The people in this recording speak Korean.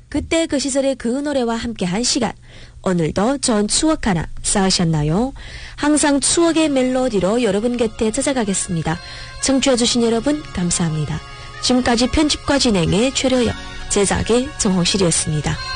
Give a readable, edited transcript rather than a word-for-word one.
그때 그 시절의 그 노래와 함께한 시간. 오늘도 전 추억 하나 쌓으셨나요? 항상 추억의 멜로디로 여러분 곁에 찾아가겠습니다. 청취해주신 여러분 감사합니다. 지금까지 편집과 진행의 최려영, 제작의 정홍실이었습니다.